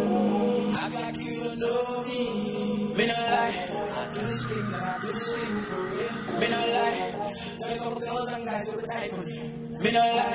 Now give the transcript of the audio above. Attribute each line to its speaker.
Speaker 1: Act like you don't know me. Me no lie. I do this thing for real. Me no lie. There's a couple girls and guys who would die for me. Me no lie.